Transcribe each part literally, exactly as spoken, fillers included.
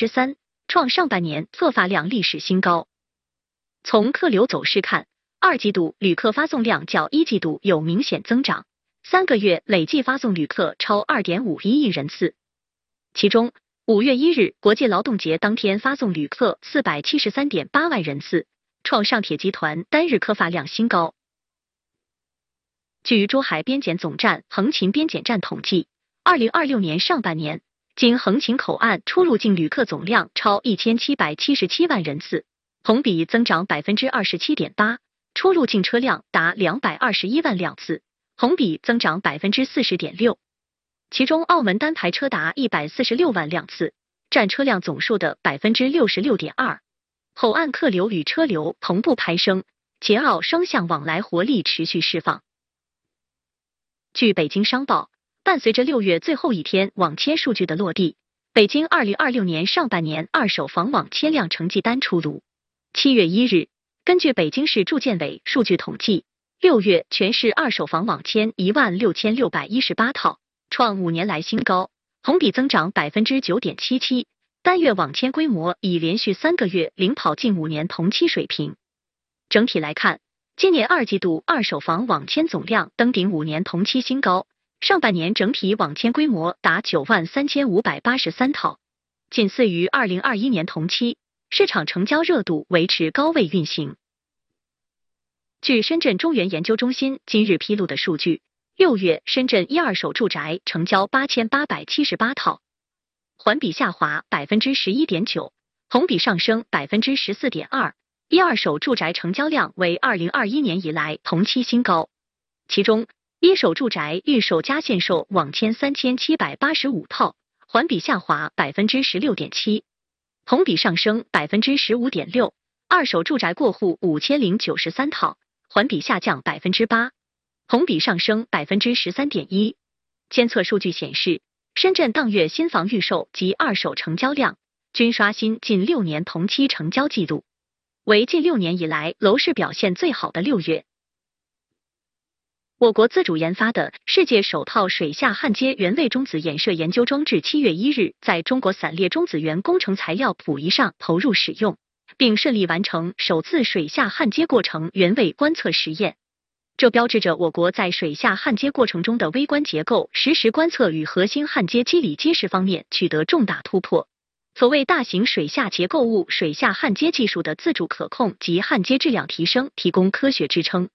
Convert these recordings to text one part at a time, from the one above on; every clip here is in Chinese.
之三，创上半年客发量历史新高。从客流走势看，二季度旅客发送量较一季度有明显增长，三个月累计发送旅客超 二点五一亿人次。其中，五月一日国际劳动节当天发送旅客 四百七十三点八万人次，创上铁集团单日客发量新高。据珠海边检总站横琴边检站统计，二零二六年上半年，经横琴口岸出入境旅客总量超一千七百七十七万人次，同比增长 百分之二十七点八， 出入境车辆达两百二十一万辆次，同比增长 百分之四十点六。其中澳门单排车达一百四十六万辆次，占车辆总数的 百分之六十六点二。口岸客流与车流同步攀升，捷澳双向往来活力持续释放。据北京商报，伴随着六月最后一天网签数据的落地，北京二零二六年上半年二手房网签量成绩单出炉。七月一日，根据北京市住建委数据统计，六月全市二手房网签一万六千六百一十八套，创五年来新高，同比增长 百分之九点七七， 单月网签规模已连续三个月领跑近五年同期水平。整体来看，今年二季度二手房网签总量登顶五年同期新高，上半年整体网签规模达九万三千五百八十三套，仅次于二零二一年同期，市场成交热度维持高位运行。据深圳中原研究中心今日披露的数据，六月深圳一二手住宅成交八千八百七十八套，环比下滑 百分之十一点九， 同比上升 百分之十四点二。一二手住宅成交量为二零二一年以来同期新高，其中一手住宅预售加限售网签三千七百八十五套，环比下滑 百分之十六点七， 同比上升 百分之十五点六。二手住宅过户五千零九十三套，环比下降 百分之八， 同比上升 百分之十三点一。监测数据显示，深圳当月新房预售及二手成交量均刷新近六年同期成交纪录，为近六年以来楼市表现最好的六月。我国自主研发的世界首套水下焊接原位中子衍射研究装置七月一日在中国散裂中子源工程材料圃仪上投入使用，并顺利完成首次水下焊接过程原位观测实验。这标志着我国在水下焊接过程中的微观结构实时观测与核心焊接机理结实方面取得重大突破，所谓大型水下结构物水下焊接技术的自主可控及焊接质量提升提供科学支撑。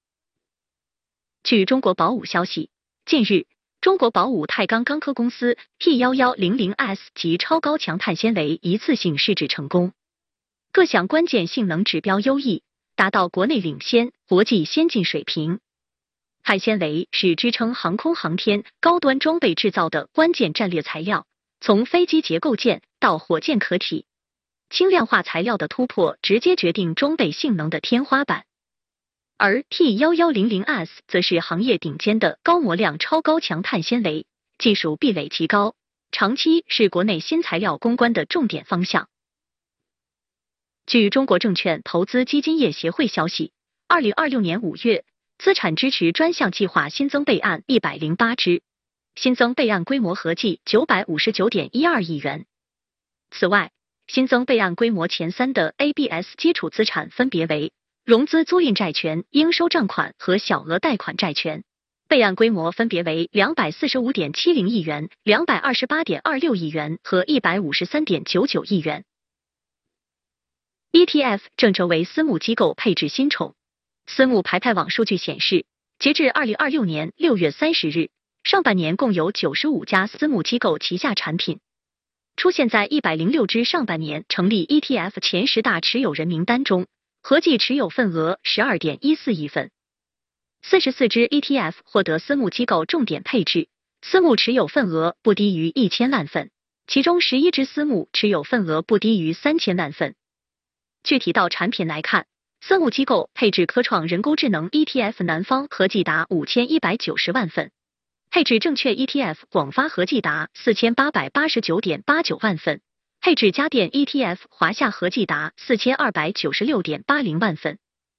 据中国宝武消息，近日，中国宝武太钢钢科公司 T 一一零零 S 级超高强碳纤维一次性试制成功，各项关键性能指标优异，达到国内领先、国际先进水平。碳纤维是支撑航空航天高端装备制造的关键战略材料，从飞机结构件到火箭壳体，轻量化材料的突破直接决定装备性能的天花板。而 T 一一零零 S 则是行业顶尖的高模量超高强碳纤维，技术壁垒极高，长期是国内新材料攻关的重点方向。据中国证券投资基金业协会消息，二零二六年五月，资产支持专项计划新增备案一百零八只，新增备案规模合计 九百五十九点一二亿元。此外，新增备案规模前三的 A B S 基础资产分别为融资租赁债权、应收账款和小额贷款债权，备案规模分别为 两百四十五点七零亿元、两百二十八点二六亿元和一百五十三点九九亿元。E T F 正成为私募机构配置新宠。私募排排网数据显示，截至二零二六年六月三十日，上半年共有九十五家私募机构旗下产品出现在一百零六只上半年成立 E T F 前十大持有人名单中，合计持有份额 十二点一四亿份。四十四只 E T F 获得私募机构重点配置，私募持有份额不低于一千万份，其中十一只私募持有份额不低于三千万份。具体到产品来看，私募机构配置科创人工智能 E T F 南方合计达五千一百九十万份，配置证券 E T F 广发合计达四千八百八十九点八九万份，配置家电 E T F 华夏合计达四千二百九十六点八零万份。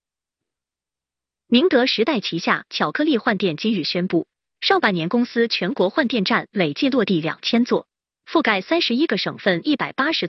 宁德时代旗下巧克力换电今日宣布，上半年公司全国换电站累计落地两千座，覆盖三十一个省份一百八十